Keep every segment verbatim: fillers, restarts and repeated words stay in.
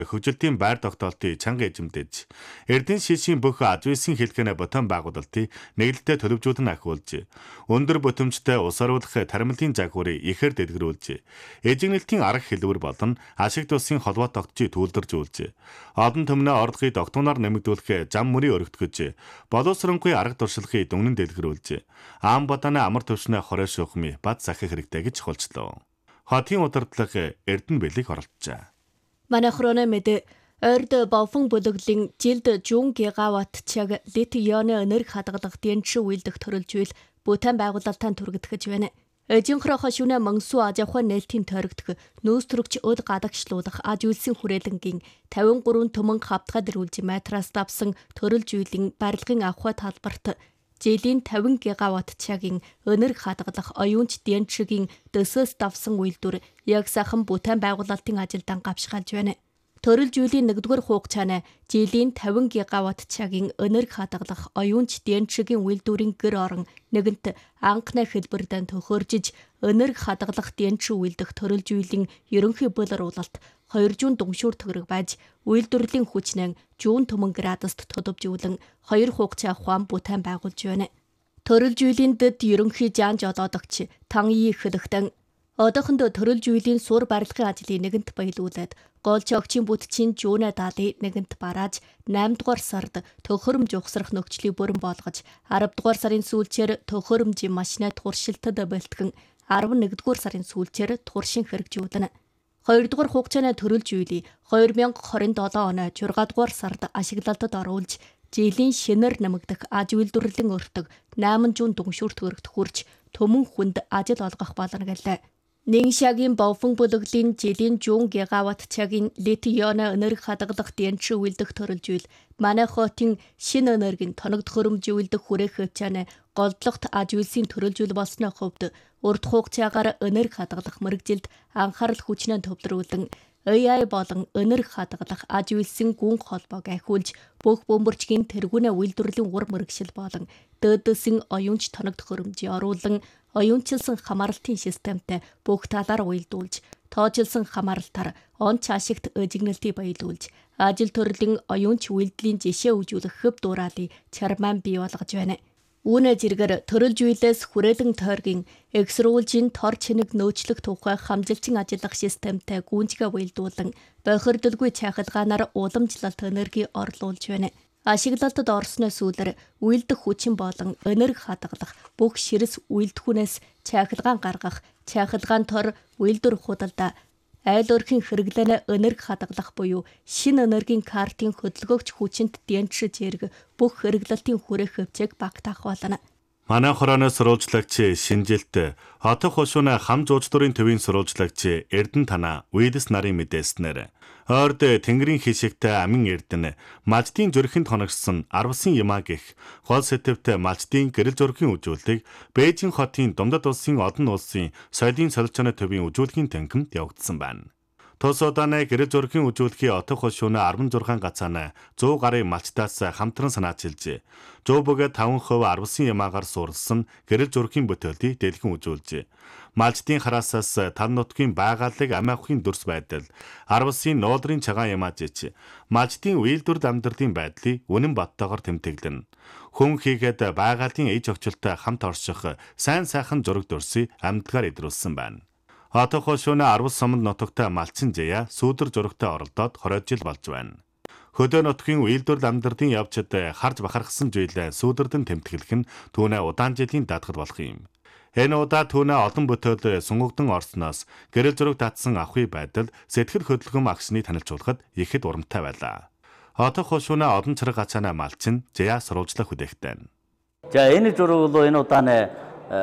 Хөжилтийн байр тогтоолтыг чанга эзэмдэж, Эрдэнэ шишийн бүх аж үйлсийн хэлхэнэ ботон байгуулалтыг нэглэлтэд төлөвжүүлэн ахиулж, өндөр бүтэмжтэй ус оруулах таримлын загварыг ихээр дэлгэрүүлж, эжигнэлтийн арга хэлбэр болон ашиг тусын холбоо тогтчийг түүлдэржүүлж, одон төмнөө орлогыг тогтуноор нэмэгдүүлэх зам мөрийг өргөтгөж, боловсронгүй арга туршлагыг дүнэн дэлгэрүүлж, аам баданы амар төвшнөө хорой шуухмыг бат захих хэрэгтэй гэж хулчлаа. Хотын удирдлага Эрдэнэ бэлэг оролцжээ. Манайхрооны мэд ойрд бовфон бүлэглэн жилд жүүн гигаватт чаг литий-ионы энерги хадгалах дэнчүү үйлдэх төрөлжүүл бүтээн байгуулалтаа түргэгдэж байна. Эжинхроо хошууна мансуу аж ахуйн нээлтийн тойрогдох нөөц төрөгч өд гадагшлуулах аж үйлсийн хүрээлэнгийн тавин гурван төмөн хавтгад ирүүлж матрас давсан төрөлжүүлийн барилгын авахуй талбарт жилийн тавин гигаватт чагийн энерги хадгалах оюунч дэнчигийн дөсөөс давсан үйлдвэр яг сайхан бүтээн байгуулалтын ажилдаа гавшгаалж байна. Төрөлжүүлийн нэгдүгээр хугацааны жилийн тавин гигаватт чагийн энерги хадгалах оюунч дэнчигийн үйлдвэрийн гэр орон нэгэнт анхны хэлбэрдэн төхөөржиж энерги хадгалах дэнчи үйлдэх төрөлжүүлийн ерөнхий болор уулалт хоёр жуун дугшуур төгрөг байж үйлдвэрлэлийн хүчнэн жуун төмөн градуст тодовжүүлэн хоёр хугацаа ухаан бүтээн байгуулж байна. Төрөлжүүлийн дэд ерөнхий жанж олоодогч тан и ихэдэгтэн одоохондоо төрөлжүүлийн сур барилгын ажлыг нэгэнт баялуулад голч огчийн бүтчийн жүүнэ даалыг нэгэнт барааж наймд дугаар сард төхөөрөмж ухсрах нөхцөлийг бүрэн болгож арав дугаар сарын сүүлчээр төхөөрөмжийн машинаа туршилтад бэлтгэн арав нэгдүгээр сарын сүүлчээр туршин хэрэгжүүлнэ. хоёр дугаар хугацааны төрөлжүүлийг хоёр мянга хорин долоо оны жургаа дугаар сард ашиглалтад оруулж жилийн шинээр нэмэгдэх аж үйлдвэрлэлийн өртөг найман жуун дугшүүр төгрөгт хүрч төмөн хүнд ажил олгох болно гэлээ. Нингшагийн бовфон бүлэглэлийн жилийн жуун гигаватт чагийн литий-ионы энерги хадгалах дэнчи үйлдэх төрөлжүүл манай хотын шинэ энергийн тоног төхөөрөмж үйлдэх хүрээх хэмжээний голдлогт аж үйлсийн төрөлжүүл болсны хувьд урт хугацаагаар энерги хадгалах мэрэгжилд анхаарал хүчнээ төвлөрүүлэн эй ай болон энерги хадгалах аж үйлсийн гүн холбоог ахиулж бүх бөмбөрчгийн тэргүүнээ үйлдвэрлэлийн ур мэрэгшил болон дээдэсийн оюунч тоног төхөөрөмжийг оруулан оюунчилсан хамааралтын системтэй бүх талаар уялдуулж, тоочилсан хамааралтаар он цаашигт эжигнэлтийг баялуулж, ажил төрлийн оюунч үйлдэлийн жишээ өгүүлэх хөв дуурайлыг чармаан бий болгож байна. Үүнэ зэргээр төрөлжүүлээс хүрээлэн тойргийн эксрүүлжийн тор чинэг нөөцлөх тухай хамжилчин ажиллах системтэй гүнзгий уялдуулан бохирдолгүй цахилгаанаар уламжлалт энерги орлуулж байна. Ашиглалтад орсны сүүлээр үйлдэх хүчин болон энерги хадгалах бүх ширэс үйлдэлхүүнээс цахилгаан гаргах, цахилгаан тор үйлдвэр худалдаа, айл өрхийн хэрэглэнэ энерги хадгалах буюу шинэ энергийн картын хөдөлгөөгч хүчинт дэнчиж зэрэг бүх хэрэглэлтийн хүрээх хэмжээг багтаах болно. Манай хорооны сурвалжлагч шинжилт хотох хошууны хам жуулчлалын төвийн сурвалжлагч Эрдэнэ танаа Уилс нарын мэдээснээр ойрд тэнгэрийн хишигтэй амин Эрдэнэ малчдын зүрхэнд хоногсон арвсан юмаа гэх гол сэтвтэй малчдын гэрэл зургийн үзүүлэлтийг Бээжин хотын Думдад улсын одон улсын соёлын солилцооны төвийн үзүүлгийн танхимд явагдсан байна. Тус удааны гэрэл зургийн үзүүлэлтийн отох хошууны арван зургаан гацааны зуун гарын малчтаас хамтран санаачилж, зуун бүгэ таван хувь арвсан ямаагаар суурилсан гэрэл зургийн бүтээлтийг дэлгэн үзүүлж, малчдын хараасаас тал нутгийн байгаалыг амь авахын дүрс байдал, арвсын нуулрын цагаан ямаажич, малчдын үйлдвэрт амьдралын байдлыг үнэн боттойгоор тэмдэглэн, хүн хийгээд байгаалын ээж огчлолтой хамт орших сайн сайхан зураг дүрсийг амьдгаар идрүүлсэн байна. Хотох хошууны арвал сомон нутагтай малчин заяа сүүдэр зурагтай оролдоод хорой жил болж байна. Хөдөө нутгийн үйлдвэрлэл амьдралын явцад харж бахархсан зүйлээ сүүдэрдэн тэмдэглэх нь түүнээ удаан жилийн даатгал болох юм. Энэ удаа түүнээ олон бүтээлд сунгагдан орсноос гэрэл зураг татсан авахын байдал сэтгэл хөдлөм агшны танилцуулахад ихэд урамтай байлаа. Хотох хошууны олон цараг гацааны малчин заяа сурвалжлах хүлээгтэй. За энэ зураг бол энэ удааны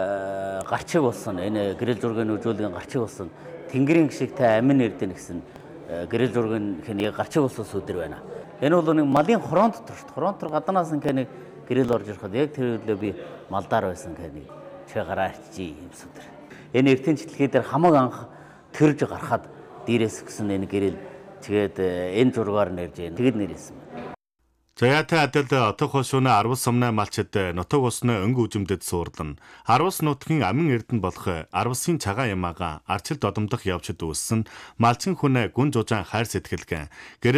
гарчиг болсон энэ гэрэл зургийн үзүүлгийн гарчиг болсон тэнгэрийн гişгтэй амин Эрдэнэ гэсэн гэрэл зургийн хэн яг гарчиг болсон сүдэр байна. Энэ бол нэг малын хороон дотор шүү дээ. Хороон дотор гаднаас нэг нэг гэрэл орж ирхэд яг тэр үедээ би малдаар байсан гэхний чи гараа арчиж юм сүдэр. Энэ эртний читлэгээ дээр хамаг анх төрж гарахад дээрээс гисэн энэ гэрэл тэгээд энэ зургаар нэрж байна. Тэгэд нэрэлсэн байна. Заяатай адил отох хошууны арвас сумнай малчид нутаг усны өнгө үжимдэд суурлан арвас нутгийн амин эрдэнэ болох арвасын цагаан ямаага арчил додомдох явцад үүссэн малчин хүнээ гүн жужаан хайр сэтгэлгэн